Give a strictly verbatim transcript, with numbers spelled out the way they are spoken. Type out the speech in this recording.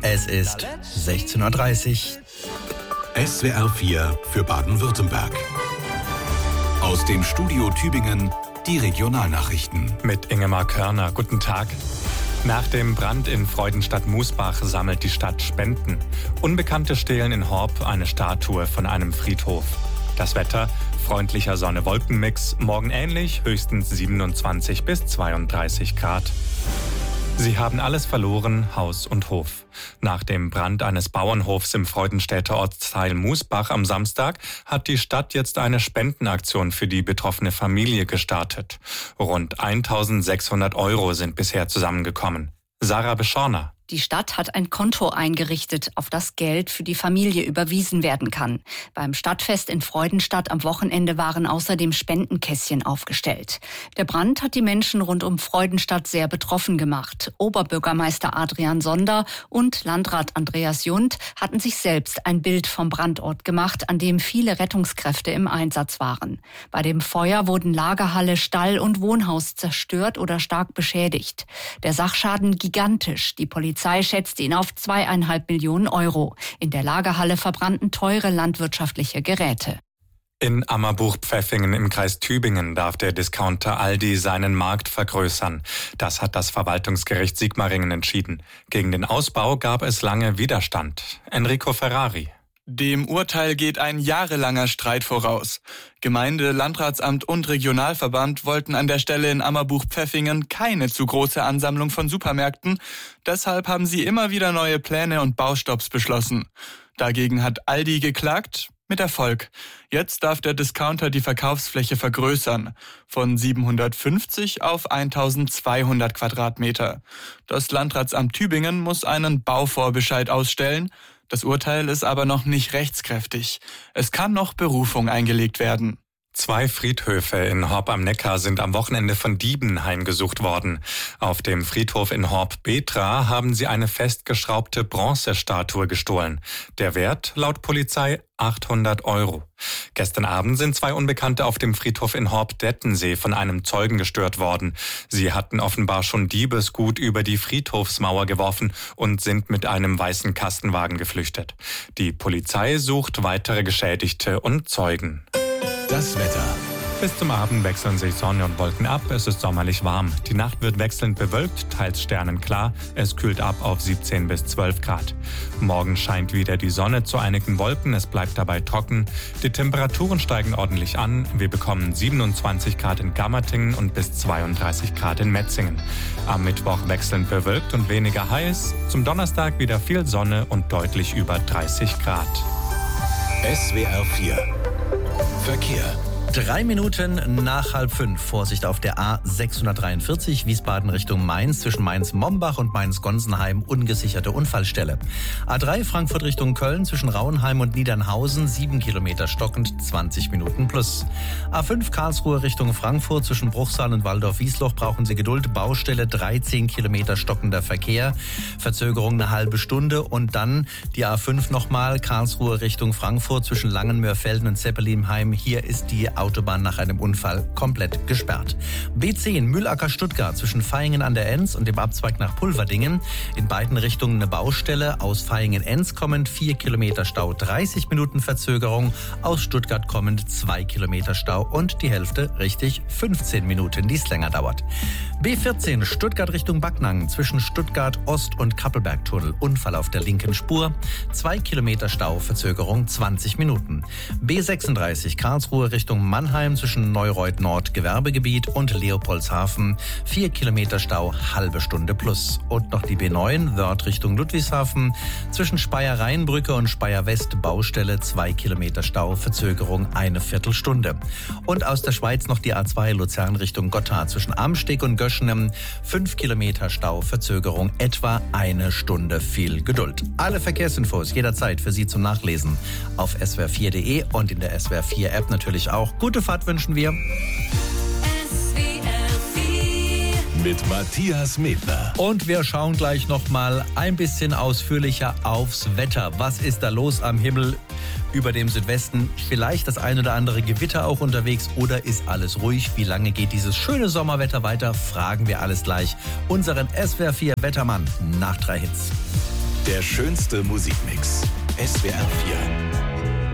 Es ist sechzehn Uhr dreißig. S W R vier für Baden-Württemberg. Aus dem Studio Tübingen die Regionalnachrichten. Mit Ingemar Körner. Guten Tag. Nach dem Brand in Freudenstadt-Musbach sammelt die Stadt Spenden. Unbekannte stehlen in Horb eine Statue von einem Friedhof. Das Wetter: freundlicher Sonne-Wolken-Mix, morgen ähnlich, höchstens siebenundzwanzig bis zweiunddreißig Grad. Sie haben alles verloren, Haus und Hof. Nach dem Brand eines Bauernhofs im Freudenstädter Ortsteil Musbach am Samstag hat die Stadt jetzt eine Spendenaktion für die betroffene Familie gestartet. Rund eintausendsechshundert Euro sind bisher zusammengekommen. Sarah Beschorner. Die Stadt hat ein Konto eingerichtet, auf das Geld für die Familie überwiesen werden kann. Beim Stadtfest in Freudenstadt am Wochenende waren außerdem Spendenkästchen aufgestellt. Der Brand hat die Menschen rund um Freudenstadt sehr betroffen gemacht. Oberbürgermeister Adrian Sonder und Landrat Andreas Jund hatten sich selbst ein Bild vom Brandort gemacht, an dem viele Rettungskräfte im Einsatz waren. Bei dem Feuer wurden Lagerhalle, Stall und Wohnhaus zerstört oder stark beschädigt. Der Sachschaden gigantisch. Die Polizei Die Polizei schätzte ihn auf zweieinhalb Millionen Euro. In der Lagerhalle verbrannten teure landwirtschaftliche Geräte. In Ammerbuch-Pfäffingen im Kreis Tübingen darf der Discounter Aldi seinen Markt vergrößern. Das hat das Verwaltungsgericht Sigmaringen entschieden. Gegen den Ausbau gab es lange Widerstand. Enrico Ferrari. Dem Urteil geht ein jahrelanger Streit voraus. Gemeinde, Landratsamt und Regionalverband wollten an der Stelle in Ammerbuch-Pfäffingen keine zu große Ansammlung von Supermärkten. Deshalb haben sie immer wieder neue Pläne und Baustopps beschlossen. Dagegen hat Aldi geklagt, mit Erfolg. Jetzt darf der Discounter die Verkaufsfläche vergrößern. Von siebenhundertfünfzig auf eintausendzweihundert Quadratmeter. Das Landratsamt Tübingen muss einen Bauvorbescheid ausstellen. Das Urteil ist aber noch nicht rechtskräftig. Es kann noch Berufung eingelegt werden. Zwei Friedhöfe in Horb am Neckar sind am Wochenende von Dieben heimgesucht worden. Auf dem Friedhof in Horb-Betra haben sie eine festgeschraubte Bronzestatue gestohlen. Der Wert laut Polizei achthundert Euro. Gestern Abend sind zwei Unbekannte auf dem Friedhof in Horb-Dettensee von einem Zeugen gestört worden. Sie hatten offenbar schon Diebesgut über die Friedhofsmauer geworfen und sind mit einem weißen Kastenwagen geflüchtet. Die Polizei sucht weitere Geschädigte und Zeugen. Das Wetter. Bis zum Abend wechseln sich Sonne und Wolken ab. Es ist sommerlich warm. Die Nacht wird wechselnd bewölkt, teils sternenklar. Es kühlt ab auf siebzehn bis zwölf Grad. Morgen scheint wieder die Sonne zu einigen Wolken. Es bleibt dabei trocken. Die Temperaturen steigen ordentlich an. Wir bekommen siebenundzwanzig Grad in Gammertingen und bis zweiunddreißig Grad in Metzingen. Am Mittwoch wechselnd bewölkt und weniger heiß. Zum Donnerstag wieder viel Sonne und deutlich über dreißig Grad. S W R vier Verkehr. Drei Minuten nach halb fünf. Vorsicht auf der A sechshundertdreiundvierzig Wiesbaden Richtung Mainz. Zwischen Mainz-Mombach und Mainz-Gonsenheim ungesicherte Unfallstelle. A drei Frankfurt Richtung Köln zwischen Rauenheim und Niedernhausen. sieben Kilometer stockend, zwanzig Minuten plus. A fünf Karlsruhe Richtung Frankfurt zwischen Bruchsal und Waldorf-Wiesloch brauchen Sie Geduld. Baustelle dreizehn Kilometer stockender Verkehr. Verzögerung eine halbe Stunde. Und dann die A fünf nochmal Karlsruhe Richtung Frankfurt zwischen Langenmörfelden und Zeppelinheim. Hier ist die Autobahn nach einem Unfall komplett gesperrt. B zehn Mühlacker Stuttgart zwischen Vaihingen an der Enz und dem Abzweig nach Pulverdingen. In beiden Richtungen eine Baustelle. Aus Vaihingen-Enz kommend vier Kilometer Stau, dreißig Minuten Verzögerung. Aus Stuttgart kommend zwei Kilometer Stau und die Hälfte richtig fünfzehn Minuten, die es länger dauert. B vierzehn Stuttgart Richtung Backnang zwischen Stuttgart Ost und Kappelbergtunnel. Unfall auf der linken Spur. zwei Kilometer Stau, Verzögerung zwanzig Minuten. B sechsunddreißig Karlsruhe Richtung Mannheim zwischen Neureuth Nord Gewerbegebiet und Leopoldshafen. vier Kilometer Stau, halbe Stunde plus. Und noch die B neun Wörth Richtung Ludwigshafen zwischen Speyer-Rheinbrücke und Speyer-West Baustelle. zwei Kilometer Stau, Verzögerung eine Viertelstunde. Und aus der Schweiz noch die A zwei Luzern Richtung Gotthard zwischen Amsteg und Göschenem. fünf Kilometer Stau, Verzögerung etwa eine Stunde. Viel Geduld. Alle Verkehrsinfos jederzeit für Sie zum Nachlesen auf S W R vier Punkt de und in der S W R vier App natürlich auch. Gute Fahrt wünschen wir. S W R vier mit Matthias Medler. Und wir schauen gleich noch mal ein bisschen ausführlicher aufs Wetter. Was ist da los am Himmel über dem Südwesten? Vielleicht das ein oder andere Gewitter auch unterwegs oder ist alles ruhig? Wie lange geht dieses schöne Sommerwetter weiter? Fragen wir alles gleich unseren S W R vier Wettermann nach drei Hits. Der schönste Musikmix. S W R